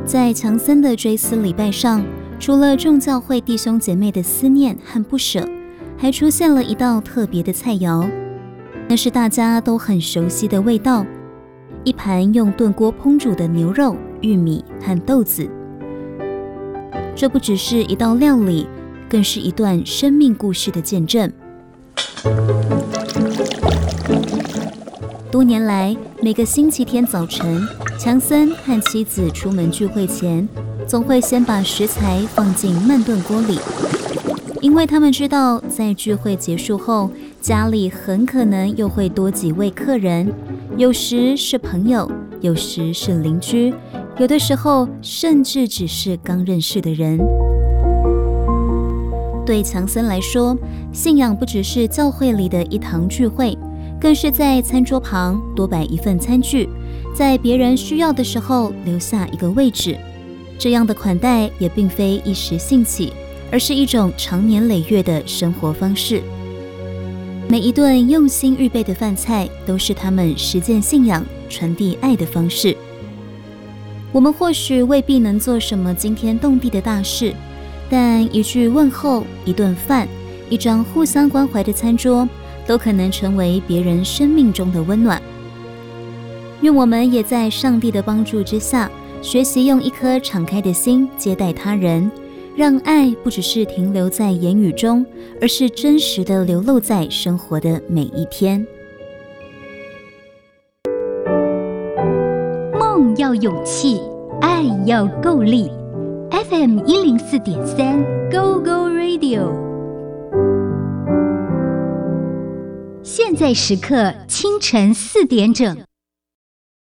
在强森的追思礼拜上，除了众教会弟兄姐妹的思念和不舍，还出现了一道特别的菜肴，那是大家都很熟悉的味道，一盘用炖锅烹煮的牛肉、玉米和豆子。这不只是一道料理，更是一段生命故事的见证。多年来，每个星期天早晨，强森和妻子出门聚会前，总会先把食材放进慢炖锅里，因为他们知道，在聚会结束后，家里很可能又会多几位客人，有时是朋友，有时是邻居，有的时候甚至只是刚认识的人。对强森来说，信仰不只是教会里的一堂聚会，更是在餐桌旁多摆一份餐具，在别人需要的时候留下一个位置。这样的款待也并非一时兴起，而是一种长年累月的生活方式。每一顿用心预备的饭菜，都是他们实践信仰、传递爱的方式。我们或许未必能做什么惊天动地的大事，但一句问候、一顿饭、一张互相关怀的餐桌，都可能成为别人生命中的温暖。愿我们也在上帝的帮助之下，学习用一颗敞开的心接待他人，让爱不只是停留在言语中，而是真实的流露在生活的每一天。 梦要勇气，爱要够力。FM 104.3 Go Go Radio， 现在时刻清晨4点整。